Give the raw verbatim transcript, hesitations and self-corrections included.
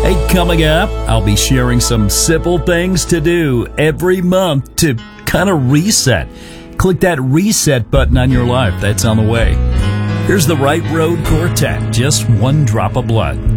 Hey, coming up, I'll be sharing some simple things to do every month to kind of reset. Click that reset button on your life. That's on the way. Here's the Right Road Quartet, just one drop of blood.